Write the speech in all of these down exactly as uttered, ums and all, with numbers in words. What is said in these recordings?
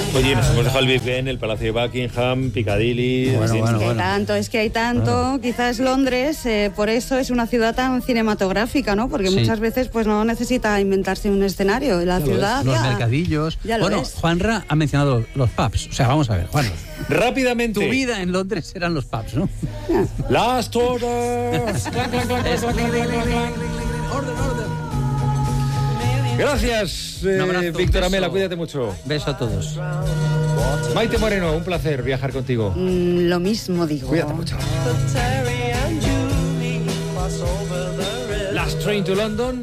Oye, nos hemos dejado el Big Ben, el Palacio de Buckingham, Piccadilly... Bueno, sí, bueno, sí. bueno. Tanto, es que hay tanto, bueno. Quizás Londres, eh, por eso es una ciudad tan cinematográfica, ¿no? Porque sí. muchas veces pues no necesita inventarse un escenario, la ya ciudad... Los ya, mercadillos... Ya lo bueno, ves. Juanra ha mencionado los pubs, o sea, vamos a ver, Juan. Rápidamente. Tu vida en Londres eran los pubs, ¿no? Last order. Orden, orden. Gracias, eh, abrazo, Víctor beso. Amela, cuídate mucho. Beso a todos. Maite Moreno, un placer viajar contigo. Mm, lo mismo digo. Cuídate mucho. Last train to London.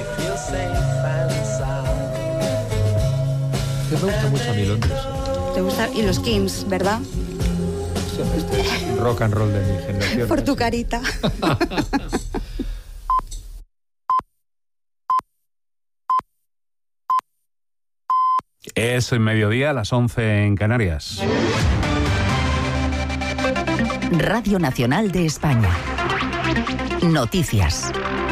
Me gusta mucho a mí Londres. Te gusta, y los Kings, ¿verdad? Este es rock and roll de mi generación. Por tu carita. Es mediodía, a las once en Canarias. Radio Nacional de España. Noticias.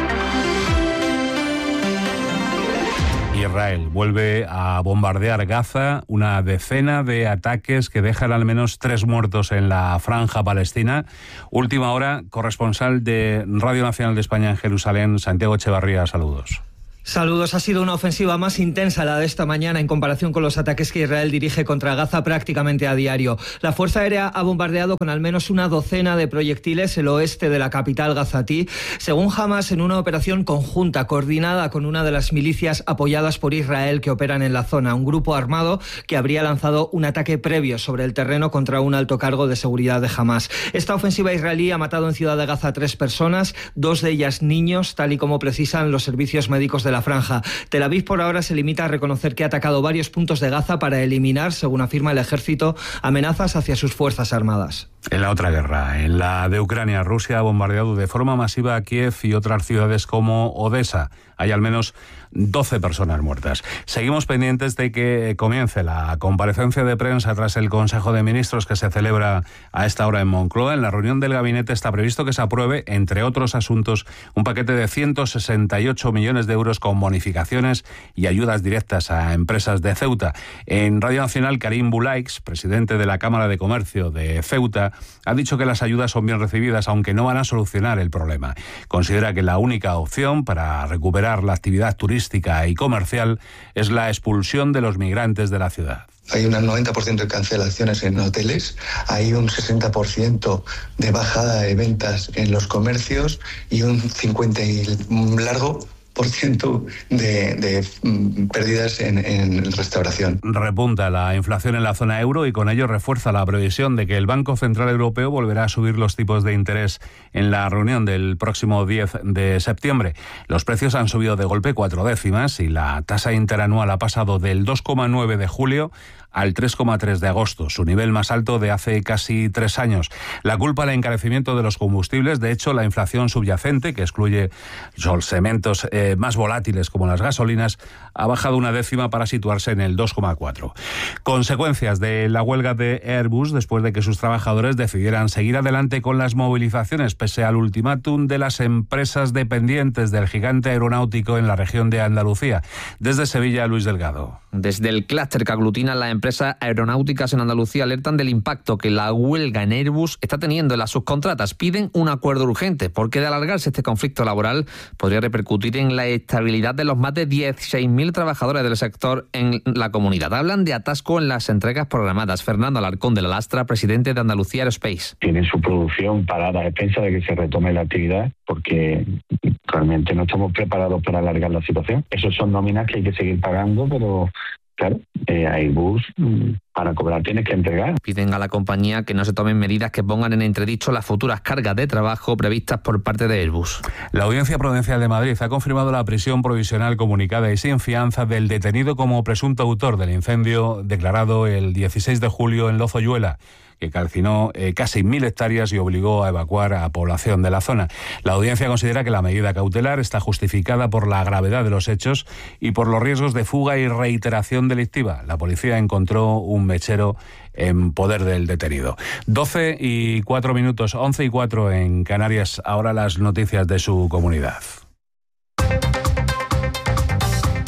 Israel vuelve a bombardear Gaza, una decena de ataques que dejan al menos tres muertos en la franja palestina. Última hora, corresponsal de Radio Nacional de España en Jerusalén, Santiago Echevarría, saludos. Saludos. Ha sido una ofensiva más intensa la de esta mañana en comparación con los ataques que Israel dirige contra Gaza prácticamente a diario. La Fuerza Aérea ha bombardeado con al menos una docena de proyectiles el oeste de la capital gazatí, según Hamas, en una operación conjunta coordinada con una de las milicias apoyadas por Israel que operan en la zona, un grupo armado que habría lanzado un ataque previo sobre el terreno contra un alto cargo de seguridad de Hamas. Esta ofensiva israelí ha matado en Ciudad de Gaza a tres personas, dos de ellas niños, tal y como precisan los servicios médicos de la franja. Tel Aviv por ahora se limita a reconocer que ha atacado varios puntos de Gaza para eliminar, según afirma el ejército, amenazas hacia sus fuerzas armadas. En la otra guerra, en la de Ucrania, Rusia ha bombardeado de forma masiva a Kiev y otras ciudades como Odessa. Hay al menos doce personas muertas. Seguimos pendientes de que comience la comparecencia de prensa tras el Consejo de Ministros que se celebra a esta hora en Moncloa. En la reunión del gabinete está previsto que se apruebe, entre otros asuntos, un paquete de ciento sesenta y ocho millones de euros con bonificaciones y ayudas directas a empresas de Ceuta. En Radio Nacional, Karim Bulaix, presidente de la Cámara de Comercio de Ceuta, ha dicho que las ayudas son bien recibidas, aunque no van a solucionar el problema. Considera que la única opción para recuperar la actividad turística y comercial es la expulsión de los migrantes de la ciudad. Hay un noventa por ciento de cancelaciones en hoteles, hay un sesenta por ciento de bajada de ventas en los comercios y un cincuenta por ciento y largo por ciento de, de mm, pérdidas en, en restauración. Repunta la inflación en la zona euro y con ello refuerza la previsión de que el Banco Central Europeo volverá a subir los tipos de interés en la reunión del próximo diez de septiembre. Los precios han subido de golpe cuatro décimas y la tasa interanual ha pasado del dos coma nueve de julio al tres coma tres de agosto, su nivel más alto de hace casi tres años. La culpa al encarecimiento de los combustibles. De hecho, la inflación subyacente, que excluye los elementos eh, más volátiles como las gasolinas, ha bajado una décima para situarse en el dos coma cuatro. Consecuencias de la huelga de Airbus después de que sus trabajadores decidieran seguir adelante con las movilizaciones pese al ultimátum de las empresas dependientes del gigante aeronáutico en la región de Andalucía. Desde Sevilla, Luis Delgado. Desde el clúster que aglutina la empresas aeronáuticas en Andalucía alertan del impacto que la huelga en Airbus está teniendo en las subcontratas. Piden un acuerdo urgente porque de alargarse este conflicto laboral podría repercutir en la estabilidad de los más de dieciséis mil trabajadores del sector en la comunidad. Hablan de atasco en las entregas programadas. Fernando Alarcón de la Lastra, presidente de Andalucía Aerospace. Tienen su producción parada a expensas de que se retome la actividad porque realmente no estamos preparados para alargar la situación. Esos son nóminas que hay que seguir pagando, pero claro, eh, Airbus para cobrar tienes que entregar. Piden a la compañía que no se tomen medidas que pongan en entredicho las futuras cargas de trabajo previstas por parte de Airbus. La Audiencia Provincial de Madrid ha confirmado la prisión provisional comunicada y sin fianza del detenido como presunto autor del incendio declarado el dieciséis de julio en Lozoyuela, que calcinó eh, casi mil hectáreas y obligó a evacuar a población de la zona. La audiencia considera que la medida cautelar está justificada por la gravedad de los hechos y por los riesgos de fuga y reiteración delictiva. La policía encontró un mechero en poder del detenido. doce y cuatro minutos, once y cuatro en Canarias. Ahora las noticias de su comunidad.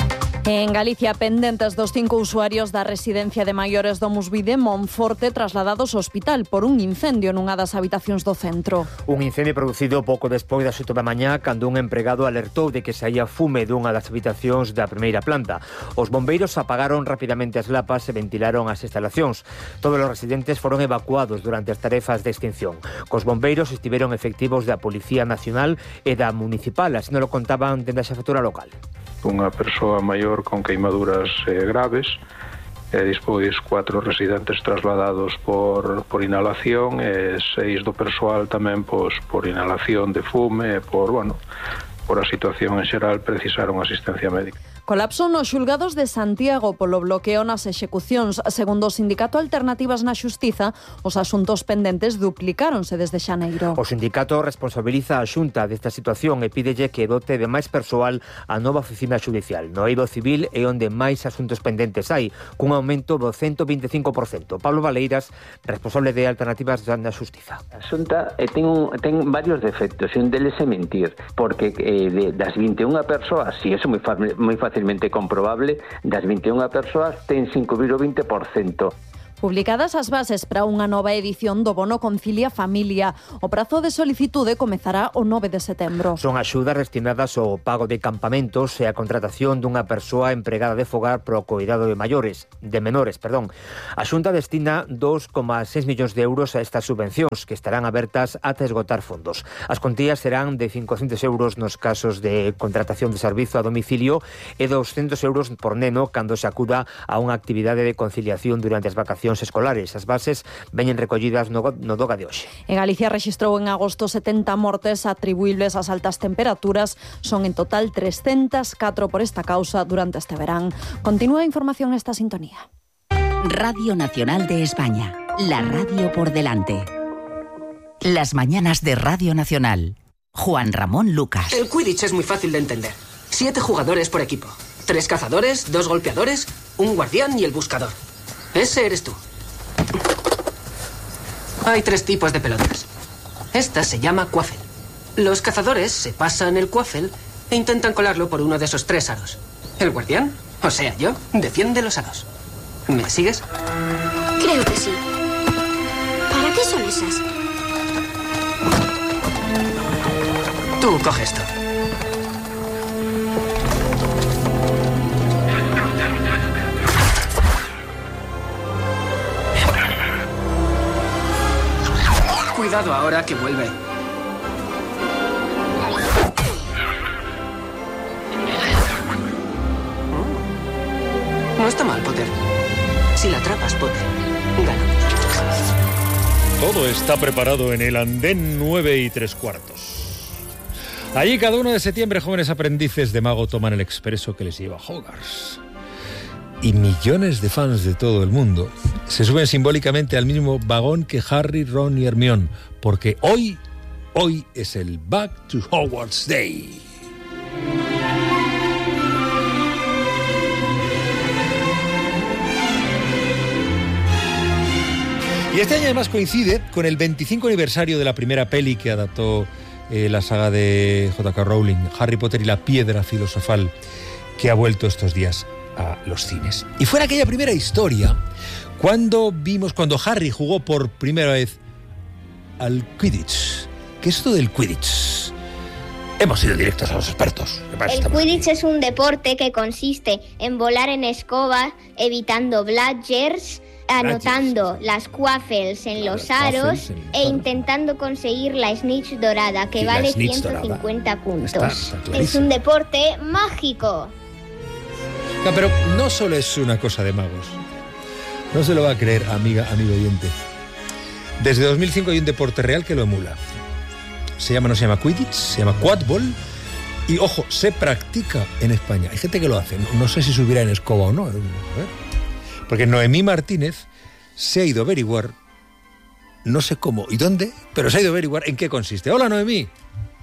En Galicia, pendentes dos cinco usuarios da residencia de maiores do Musvide, Monforte, trasladados ao hospital por un incendio nunha das habitacións do centro. Un incendio producido pouco despois das oito da mañá, cando un empregado alertou de que saía fume dunha das habitacións da primeira planta. Os bombeiros apagaron rapidamente as lapas e ventilaron as instalacións. Todos os residentes foron evacuados durante as tarefas de extinción. Cos bombeiros estiveron efectivos da Policía Nacional e da Municipal, así non lo contaban dende a xefatura local. Unha persoa maior con queimaduras eh, graves, e despois cuatro residentes trasladados por, por inhalación e seis do persoal tamén pois, por inhalación de fume e por, bueno, por a situación en xeral precisaron asistencia médica. Colapso nos xulgados de Santiago polo bloqueo nas execucións. Segundo o sindicato Alternativas na Xustiza, os asuntos pendentes duplicáronse desde xaneiro. O sindicato responsabiliza a Xunta desta situación e pídelle que dote de máis persoal a nova oficina xudicial. No eido civil é onde máis asuntos pendentes hai, cun aumento do ciento vinte e cinco por cento. Pablo Valeiras, responsable de Alternativas na Xustiza. A Xunta eh, ten, un, ten varios defectos, e un deles é mentir, porque eh, de, das vinte e unha persoas, si eso é moi fácil, moi fácil facilmente comprobable, das vinte e unha persoas ten cinco vírgula vinte por cento. Publicadas as bases para unha nova edición do Bono Concilia Familia. O prazo de solicitude comezará o nove de setembro. Son axudas destinadas ao pago de campamentos e a contratación dunha persoa empregada de fogar pro cuidado de maiores, de menores, perdón. A Xunta destina dos coma seis millóns de euros a estas subvencións, que estarán abertas ata esgotar fondos. As contías serán de cincocentos euros nos casos de contratación de servizo a domicilio e doscentos euros por neno cando se acuda a unha actividade de conciliación durante as vacacións escolares. As bases veñen recollidas no, no doga de hoxe. En Galicia rexistrou en agosto setenta mortes atribuibles ás altas temperaturas. Son en total trescentas e catro por esta causa durante este verán. Continúa a información nesta sintonía. Radio Nacional de España. La radio por delante. Las mañanas de Radio Nacional. Juan Ramón Lucas. El Quidditch es muy fácil de entender. Siete jugadores por equipo. Tres cazadores, dos golpeadores, un guardián y el buscador. Ese eres tú. Hay tres tipos de pelotas. Esta se llama quaffle. Los cazadores se pasan el quaffle e intentan colarlo por uno de esos tres aros. El guardián, o sea yo, defiende los aros. ¿Me sigues? Creo que sí. ¿Para qué son esas? Tú coge esto. Cuidado ahora que vuelve. No está mal, Potter. Si la atrapas, Potter, ganamos. Todo está preparado en el andén nueve y tres cuartos. Allí cada uno de septiembre jóvenes aprendices de mago toman el expreso que les lleva a Hogwarts. Y millones de fans de todo el mundo se suben simbólicamente al mismo vagón que Harry, Ron y Hermione, porque hoy, hoy es el Back to Hogwarts Day. Y este año además coincide con el veinticinco aniversario de la primera peli que adaptó eh, la saga de J K Rowling, Harry Potter y la Piedra Filosofal, que ha vuelto estos días a los cines. Y fue en aquella primera historia cuando vimos, cuando Harry jugó por primera vez al Quidditch. ¿Qué es esto del Quidditch? Hemos ido directos a los expertos. El Quidditch es un deporte que consiste en volar en escoba, evitando bludgers, anotando las quaffles en los aros e intentando conseguir la snitch dorada, que vale ciento cincuenta puntos. Es un deporte mágico. No, pero no solo es una cosa de magos. No se lo va a creer, amiga, amigo oyente. Desde dos mil cinco hay un deporte real que lo emula. Se llama, no se llama Quidditch, se llama Quadball. Y, ojo, se practica en España. Hay gente que lo hace. No, no sé si subirá en escoba o no. A ver. Porque Noemí Martínez se ha ido a averiguar, no sé cómo y dónde, pero se ha ido a averiguar en qué consiste. Hola, Noemí.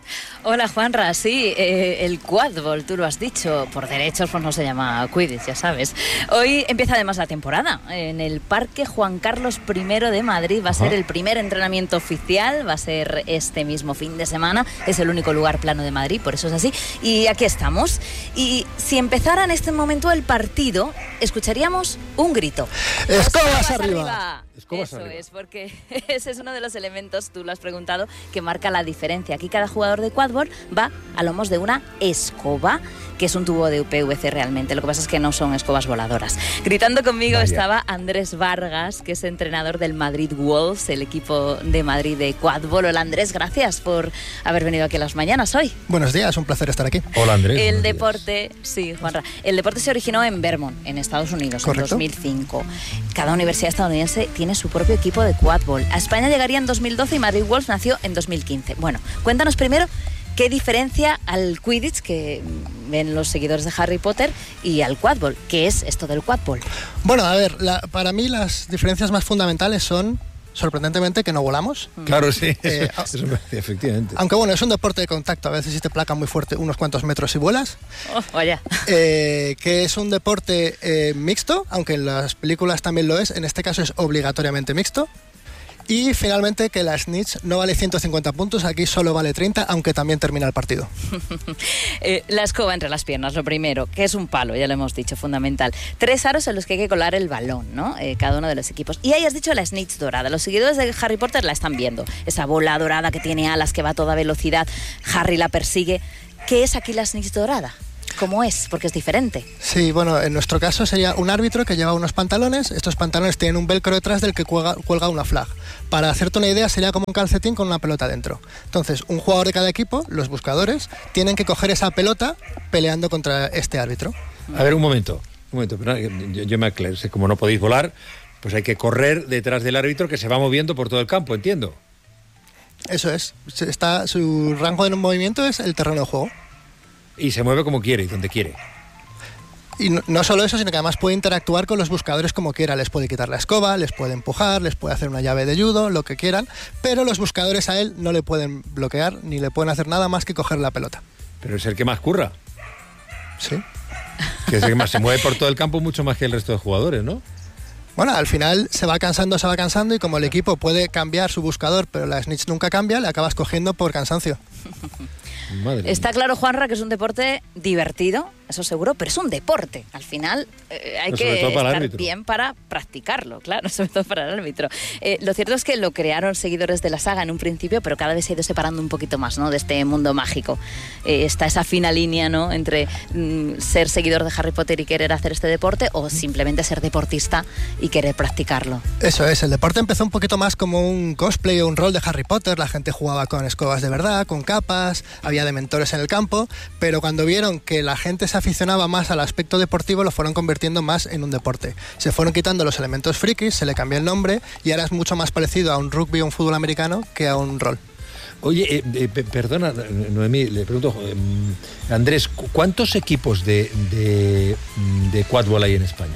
Hola Juanra, sí, eh, el quadball, tú lo has dicho, por derechos pues no se llama Quidditch, ya sabes. Hoy empieza además la temporada, en el Parque Juan Carlos primero de Madrid, va a ser Ajá. el primer entrenamiento oficial, va a ser este mismo fin de semana, es el único lugar plano de Madrid, por eso es así, y aquí estamos. Y si empezara en este momento el partido, escucharíamos un grito. ¡Escobas arriba! arriba. Eso arriba. Es, porque ese es uno de los elementos, tú lo has preguntado, que marca la diferencia. Aquí cada jugador de quadball va a lomos de una escoba, que es un tubo de P V C realmente. Lo que pasa es que no son escobas voladoras. Gritando conmigo Vaya. estaba Andrés Vargas, que es entrenador del Madrid Wolves, el equipo de Madrid de quadball. Hola Andrés, gracias por haber venido aquí a las mañanas hoy. Buenos días, un placer estar aquí. Hola Andrés. El deporte, días. sí, Juanra, el deporte se originó en Vermont, en Estados Unidos, Correcto. en dos mil cinco. Cada universidad estadounidense tiene su propio equipo de quadball. A España llegaría en dos mil doce y Madrid Wolves nació en dos mil quince. Bueno, cuéntanos primero qué diferencia al Quidditch que ven los seguidores de Harry Potter y al quadball. ¿Qué es esto del quadball? Bueno, a ver, la, para mí las diferencias más fundamentales son, sorprendentemente, que no volamos. Claro, sí, eh, eso, eso, efectivamente. Aunque bueno, es un deporte de contacto, a veces si te placan muy fuerte unos cuantos metros y vuelas. Oh, vaya. Eh, que es un deporte eh, mixto, aunque en las películas también lo es, en este caso es obligatoriamente mixto. Y finalmente que la snitch no vale ciento cincuenta puntos, aquí solo vale treinta, aunque también termina el partido. eh, la escoba entre las piernas, lo primero, que es un palo, ya lo hemos dicho, fundamental. Tres aros en los que hay que colar el balón, ¿no? Eh, cada uno de los equipos. Y ahí has dicho la snitch dorada. Los seguidores de Harry Potter la están viendo. Esa bola dorada que tiene alas, que va a toda velocidad. Harry la persigue. ¿Qué es aquí la snitch dorada? ¿Cómo es? Porque es diferente. Sí, bueno, en nuestro caso sería un árbitro que lleva unos pantalones. Estos pantalones tienen un velcro detrás del que cuelga, cuelga una flag. Para hacerte una idea, sería como un calcetín con una pelota dentro. Entonces, un jugador de cada equipo, los buscadores, tienen que coger esa pelota peleando contra este árbitro. A ver, un momento. Un momento, pero yo, yo me aclaro. Como no podéis volar, pues hay que correr detrás del árbitro que se va moviendo por todo el campo, entiendo. Eso es. Está, su rango de movimiento es el terreno de juego. Y se mueve como quiere y donde quiere. Y no, no solo eso, sino que además puede interactuar con los buscadores como quiera. Les puede quitar la escoba, les puede empujar, les puede hacer una llave de judo, lo que quieran, pero los buscadores a él no le pueden bloquear ni le pueden hacer nada más que coger la pelota. Pero es el que más curra. Sí. Que es el que más se mueve por todo el campo mucho más que el resto de jugadores, ¿no? Bueno, al final se va cansando, se va cansando y como el equipo puede cambiar su buscador, pero la snitch nunca cambia, le acabas cogiendo por cansancio. Madre Está mía. claro, Juanra, que es un deporte divertido, eso seguro, pero es un deporte. Al final eh, hay no, que estar bien para practicarlo, claro, sobre todo para el árbitro. Eh, lo cierto es que lo crearon seguidores de la saga en un principio, pero cada vez se ha ido separando un poquito más, ¿no?, de este mundo mágico. Eh, está esa fina línea, ¿no?, entre mm, ser seguidor de Harry Potter y querer hacer este deporte o simplemente ser deportista y querer practicarlo. Eso es, el deporte empezó un poquito más como un cosplay o un rol de Harry Potter. La gente jugaba con escobas de verdad, con capas, había de mentores en el campo, pero cuando vieron que la gente se aficionaba más al aspecto deportivo, lo fueron convirtiendo más en un deporte. Se fueron quitando los elementos frikis, se le cambió el nombre y ahora es mucho más parecido a un rugby o un fútbol americano que a un rol. Oye, eh, eh, perdona, Noemí, le pregunto, eh, Andrés, ¿cuántos equipos de, de, de quadball hay en España?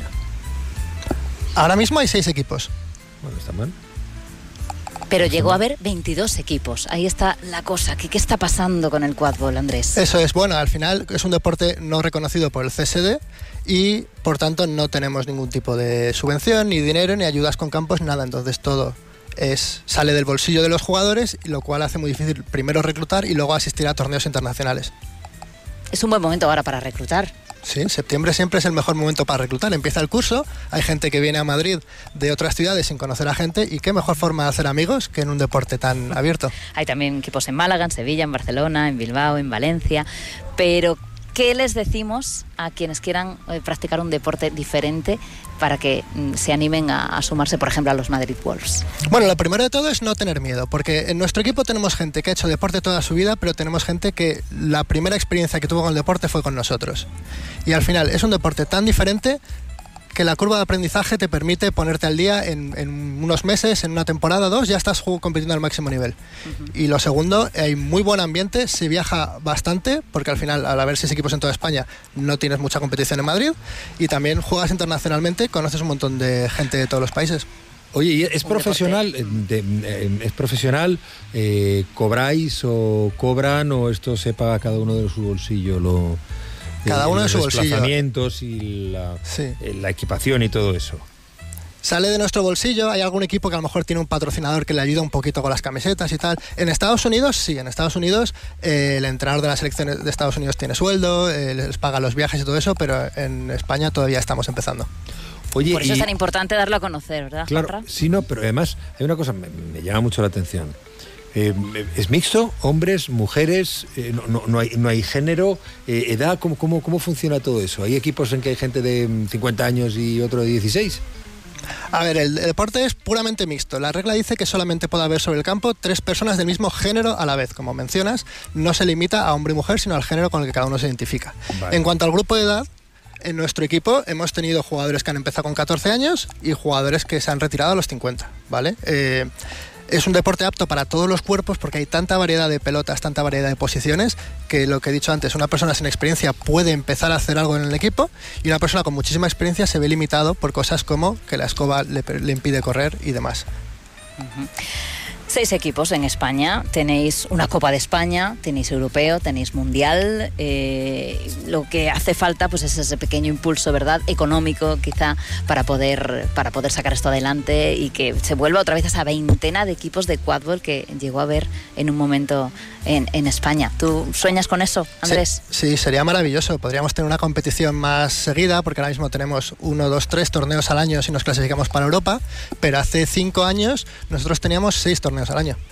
Ahora mismo hay seis equipos. Bueno, está mal. Pero llegó a haber veintidós equipos. Ahí está la cosa. ¿Qué, qué está pasando con el quadball, Andrés? Eso es, bueno, al final es un deporte no reconocido por el C S D y, por tanto, no tenemos ningún tipo de subvención, ni dinero, ni ayudas con campos, nada. Entonces todo es sale del bolsillo de los jugadores, lo cual hace muy difícil primero reclutar y luego asistir a torneos internacionales. Es un buen momento ahora para reclutar. Sí, septiembre siempre es el mejor momento para reclutar. Empieza el curso, hay gente que viene a Madrid de otras ciudades sin conocer a gente y qué mejor forma de hacer amigos que en un deporte tan abierto. Hay también equipos en Málaga, en Sevilla, en Barcelona, en Bilbao, en Valencia, pero ¿qué les decimos a quienes quieran eh, practicar un deporte diferente para que mm, se animen a, a sumarse, por ejemplo, a los Madrid Wolves? Bueno, lo primero de todo es no tener miedo, porque en nuestro equipo tenemos gente que ha hecho deporte toda su vida, pero tenemos gente que la primera experiencia que tuvo con el deporte fue con nosotros. Y al final es un deporte tan diferente que la curva de aprendizaje te permite ponerte al día en, en unos meses, en una temporada, dos, ya estás compitiendo al máximo nivel. Uh-huh. Y lo segundo, hay muy buen ambiente, se viaja bastante, porque al final, al haber seis equipos en toda España, no tienes mucha competición en Madrid, y también juegas internacionalmente, conoces un montón de gente de todos los países. Oye, ¿es profesional, de, de, es profesional, eh, cobráis o cobran o esto se paga cada uno de su bolsillo? Lo, cada uno de su bolsillo. Los desplazamientos y la, sí. la equipación y todo eso. Sale de nuestro bolsillo, hay algún equipo que a lo mejor tiene un patrocinador que le ayuda un poquito con las camisetas y tal. En Estados Unidos, sí, en Estados Unidos eh, el entrenador de la selección de Estados Unidos tiene sueldo, eh, les paga los viajes y todo eso, pero en España todavía estamos empezando. Oye, por eso y, es tan importante darlo a conocer, ¿verdad, claro, Juanra? Sí, no, pero además hay una cosa que me, me llama mucho la atención. Eh, ¿Es mixto? ¿Hombres? ¿Mujeres? Eh, no, no, no, hay, ¿No hay género? Eh, ¿Edad? ¿Cómo, cómo, ¿Cómo funciona todo eso? ¿Hay equipos en que hay gente de cincuenta años y otro de dieciséis? A ver, el, el deporte es puramente mixto. La regla dice que solamente puede haber sobre el campo tres personas del mismo género a la vez. Como mencionas, no se limita a hombre y mujer, sino al género con el que cada uno se identifica. Vale. En cuanto al grupo de edad, en nuestro equipo hemos tenido jugadores que han empezado con catorce años y jugadores que se han retirado a los cincuenta, ¿vale? Eh, es un deporte apto para todos los cuerpos porque hay tanta variedad de pelotas, tanta variedad de posiciones, que lo que he dicho antes, una persona sin experiencia puede empezar a hacer algo en el equipo y una persona con muchísima experiencia se ve limitado por cosas como que la escoba le, le impide correr y demás. Uh-huh. Seis equipos en España, tenéis una Copa de España, tenéis Europeo, tenéis Mundial, eh, lo que hace falta pues es ese pequeño impulso, ¿verdad?, económico quizá para poder, para poder sacar esto adelante y que se vuelva otra vez a esa veintena de equipos de quadbol que llegó a haber en un momento en, en España. ¿Tú sueñas con eso, Andrés? Sí, sí, sería maravilloso, podríamos tener una competición más seguida porque ahora mismo tenemos uno, dos, tres torneos al año si nos clasificamos para Europa, pero hace cinco años nosotros teníamos seis torneos al año.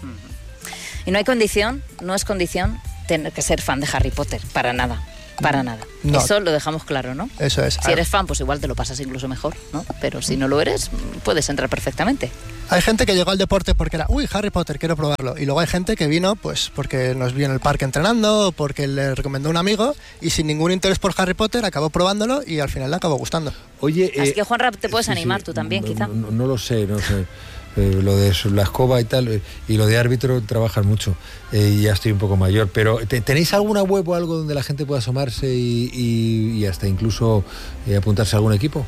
Y no hay condición, no es condición tener que ser fan de Harry Potter, para nada, para nada. No. Eso lo dejamos claro, ¿no? Eso es. Si eres fan, pues igual te lo pasas incluso mejor, ¿no? Pero si no lo eres, puedes entrar perfectamente. Hay gente que llegó al deporte porque era, uy, Harry Potter, quiero probarlo. Y luego hay gente que vino pues porque nos vio en el parque entrenando o porque le recomendó un amigo y sin ningún interés por Harry Potter acabó probándolo y al final le acabó gustando. Oye, Así eh, que, Juanra, te puedes sí, animar sí, tú también, no, quizá. No, no lo sé, no sé. Eh, lo de la escoba y tal, eh, y lo de árbitro trabajan mucho, eh, y ya estoy un poco mayor, pero te, ¿tenéis alguna web o algo donde la gente pueda asomarse y, y, y hasta incluso eh, apuntarse a algún equipo?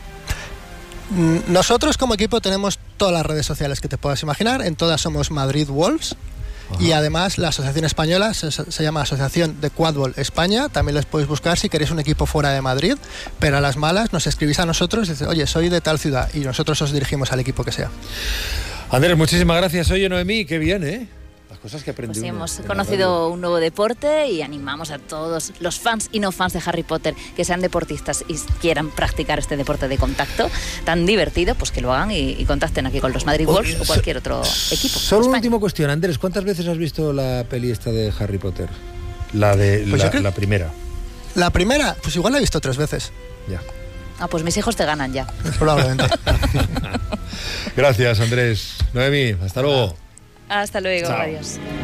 Nosotros como equipo tenemos todas las redes sociales que te puedas imaginar, en todas somos Madrid Wolves. Ajá. Y además la asociación española se, se llama Asociación de Quadbol España, también les podéis buscar si queréis un equipo fuera de Madrid, pero a las malas nos escribís a nosotros y dices, oye, soy de tal ciudad, y nosotros os dirigimos al equipo que sea. Andrés, muchísimas gracias. Oye, Noemí, qué bien, ¿eh? Las cosas que aprendí. Pues sí, hemos conocido un nuevo deporte y animamos a todos los fans y no fans de Harry Potter que sean deportistas y quieran practicar este deporte de contacto tan divertido, pues que lo hagan y, y contacten aquí con los Madrid Wolves o cualquier otro equipo. Solo una última cuestión, Andrés, ¿cuántas veces has visto la peli esta de Harry Potter? La de pues la, creo... la primera. La primera, pues igual la he visto tres veces. Ya. Ah, pues mis hijos te ganan ya. Probablemente. Gracias, Andrés. Noemí, hasta luego. Hasta luego, Chao. Adiós.